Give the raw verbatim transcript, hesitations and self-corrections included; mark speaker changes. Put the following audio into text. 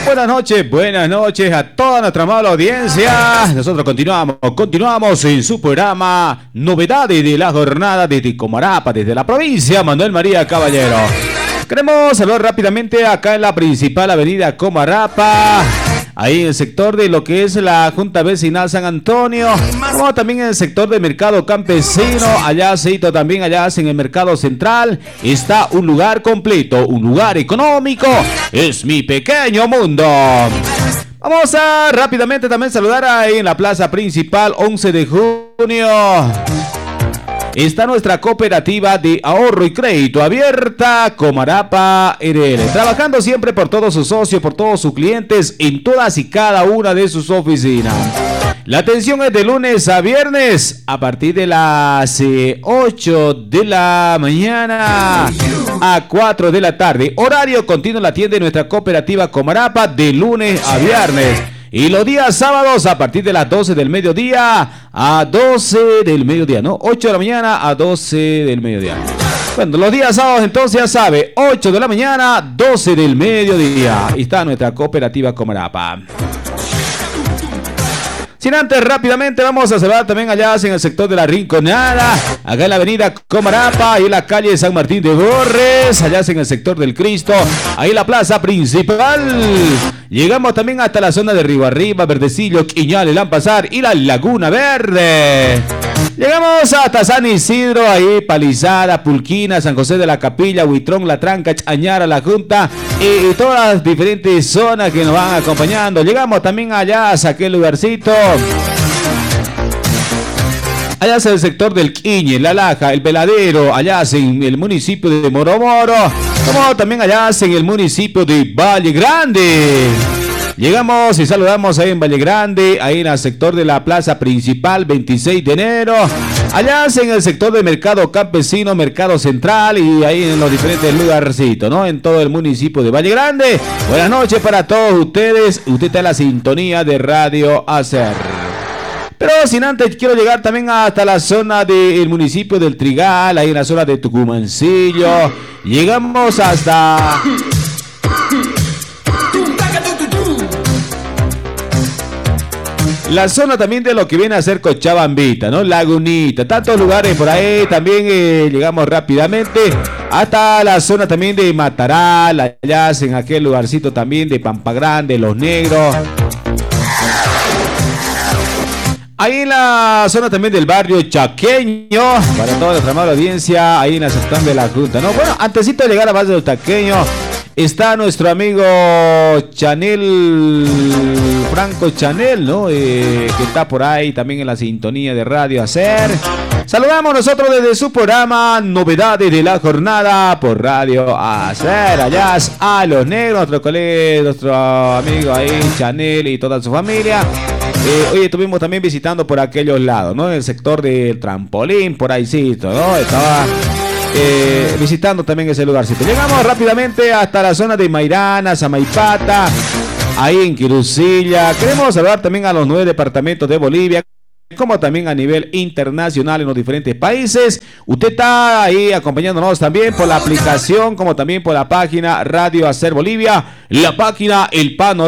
Speaker 1: buenas noches, buenas noches a toda nuestra amable audiencia. Nosotros continuamos, continuamos en su programa Novedades de la Jornada desde Comarapa, desde la provincia Manuel María Caballero. Queremos saludar rápidamente acá en la principal avenida Comarapa, ahí en el sector de lo que es la Junta Vecinal San Antonio, como también en el sector del Mercado Campesino, allá cito también allá en el Mercado Central, está un lugar completo, un lugar económico, es mi pequeño mundo. Vamos a rápidamente también saludar ahí en la plaza principal, once de junio. Está nuestra cooperativa de ahorro y crédito abierta, Comarapa R L, trabajando siempre por todos sus socios, por todos sus clientes, en todas y cada una de sus oficinas. La atención es de lunes a viernes, a partir de las eh, ocho de la mañana a cuatro de la tarde. Horario continuo la atiende nuestra cooperativa Comarapa de lunes a viernes. Y los días sábados a partir de las doce del mediodía a doce del mediodía, ¿no? ocho de la mañana a doce del mediodía. Bueno, los días sábados entonces ya sabe, ocho de la mañana, doce del mediodía. Ahí está nuestra cooperativa Comarapa. Sin antes, rápidamente vamos a saludar también allá en el sector de la Rinconada, acá en la avenida Comarapa, ahí en la calle San Martín de Borres, allá en el sector del Cristo, ahí en la plaza principal. Llegamos también hasta la zona de Río Arriba, Verdecillo, Quiñal, El Ampasar y la Laguna Verde. Llegamos hasta San Isidro, ahí Palizada, Pulquina, San José de la Capilla, Huitrón, La Tranca, Chañara, La Junta y todas las diferentes zonas que nos van acompañando. Llegamos también allá a aquel lugarcito. Allá es el sector del Quiñe, La Laja, El Veladero, allá en el municipio de Moromoro, como también allá en el municipio de Valle Grande. Llegamos y saludamos ahí en Valle Grande, ahí en el sector de la plaza principal, veintiséis de enero. Allá en el sector del Mercado Campesino, Mercado Central y ahí en los diferentes lugarcitos, ¿no? En todo el municipio de Valle Grande. Buenas noches para todos ustedes. Usted está en la sintonía de Radio Hacer. Pero sin antes quiero llegar también hasta la zona del municipio del Trigal, ahí en la zona de Tucumancillo. Llegamos hasta... la zona también de lo que viene a ser Cochabambita, ¿no? Lagunita, tantos lugares por ahí. También eh, llegamos rápidamente hasta la zona también de Mataral, allá en aquel lugarcito también de Pampa Grande, Los Negros. Ahí en la zona también del barrio Chaqueño, para toda nuestra amable audiencia, ahí en la sección de la Junta, ¿no? Bueno, antesito de llegar a base del Chaqueño, está nuestro amigo Chanel, Franco Chanel, ¿no? Eh, que está por ahí también en la sintonía de Radio Hacer. Saludamos nosotros desde su programa Novedades de la Jornada por Radio Hacer. Allá a Los Negros, nuestro colega, nuestro amigo ahí, Chanel y toda su familia. Eh, hoy estuvimos también visitando por aquellos lados, ¿no? En el sector del Trampolín, por ahí sí, ¿no? Estaba... Eh, visitando también ese lugarcito. Llegamos rápidamente hasta la zona de Mairana, Samaipata, ahí en Quirucilla. Queremos saludar también a los nueve departamentos de Bolivia, como también a nivel internacional en los diferentes países. Usted está ahí acompañándonos también por la aplicación, como también por la página Radio Hacer Bolivia, la página El Panorama